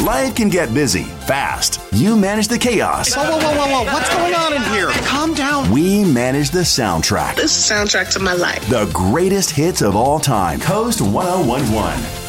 Life can get busy fast. You manage the chaos. Whoa. What's going on in here? Calm down. We manage the soundtrack. This is the soundtrack to my life. The greatest hits of all time. Coast 1011.